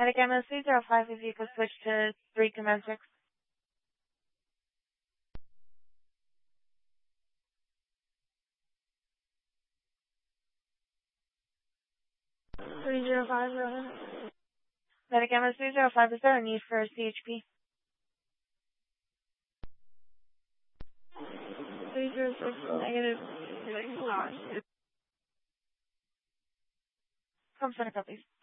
Medicam 305, if you could switch to 3 Command 6. 305, go ahead. Medicam 305, is there a need for a CHP? 306, negative. Come center copies.